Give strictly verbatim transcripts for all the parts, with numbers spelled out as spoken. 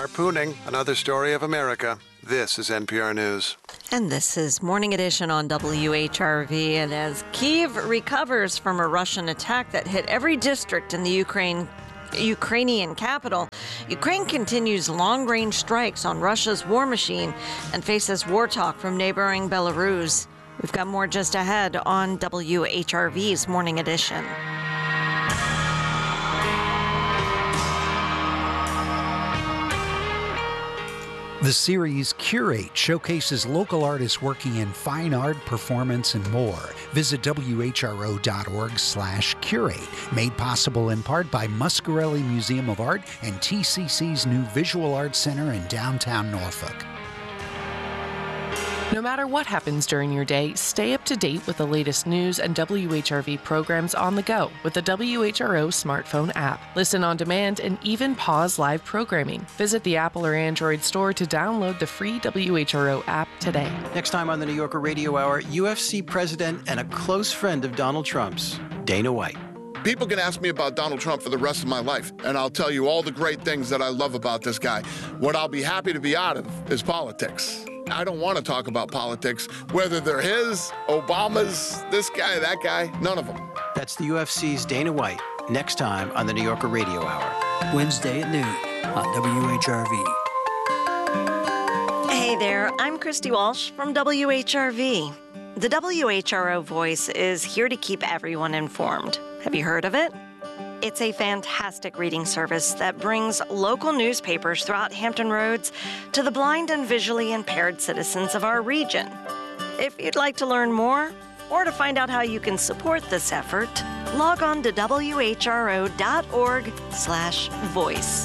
harpooning, another story of America. This is N P R News. And this is Morning Edition on W H R V. And as Kyiv recovers from a Russian attack that hit every district in the Ukraine Ukrainian capital, Ukraine continues long-range strikes on Russia's war machine and faces war talk from neighboring Belarus. We've got more just ahead on W H R V's Morning Edition. The series Curate showcases local artists working in fine art, performance, and more. Visit W H R O dot org slash curate. Made possible in part by Muscarelli Museum of Art and T C C's new Visual Arts Center in downtown Norfolk. No matter what happens during your day, stay up to date with the latest news and W H R V programs on the go with the W H R O smartphone app. Listen on demand and even pause live programming. Visit the Apple or Android store to download the free W H R O app today. Next time on the New Yorker Radio Hour, U F C president and a close friend of Donald Trump's, Dana White. People can ask me about Donald Trump for the rest of my life, and I'll tell you all the great things that I love about this guy. What I'll be happy to be out of is politics. I don't want to talk about politics, whether they're his, Obama's, this guy, that guy, none of them. That's the U F C's Dana White, next time on the New Yorker Radio Hour. Wednesday at noon on W H R V. Hey there, I'm Christy Walsh from W H R V. The W H R O Voice is here to keep everyone informed. Have you heard of it? It's a fantastic reading service that brings local newspapers throughout Hampton Roads to the blind and visually impaired citizens of our region. If you'd like to learn more or to find out how you can support this effort, log on to W H R O dot org slash voice.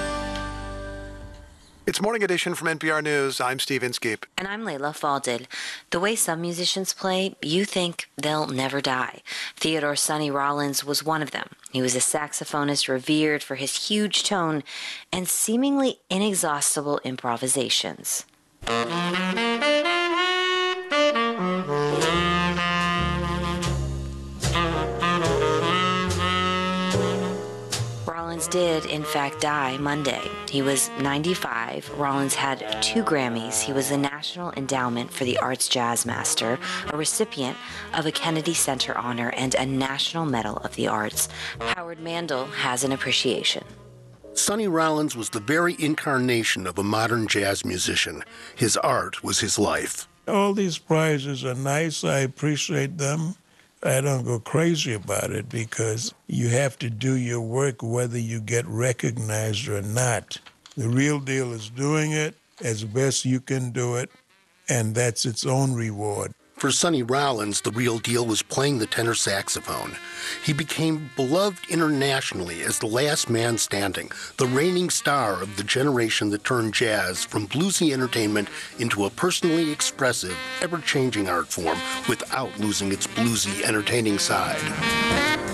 It's Morning Edition from N P R News. I'm Steve Inskeep. And I'm Layla Faldil. The way some musicians play, you think they'll never die. Theodore Sonny Rollins was one of them. He was a saxophonist revered for his huge tone and seemingly inexhaustible improvisations. Rollins did, in fact, die Monday. He was ninety-five. Rollins had two Grammys. He was the National Endowment for the Arts Jazz Master, a recipient of a Kennedy Center honor, and a National Medal of the Arts. Howard Mandel has an appreciation. Sonny Rollins was the very incarnation of a modern jazz musician. His art was his life. All these prizes are nice. I appreciate them. I don't go crazy about it because you have to do your work whether you get recognized or not. The real deal is doing it as best you can do it, and that's its own reward. For Sonny Rollins, the real deal was playing the tenor saxophone. He became beloved internationally as the last man standing, the reigning star of the generation that turned jazz from bluesy entertainment into a personally expressive, ever-changing art form without losing its bluesy, entertaining side.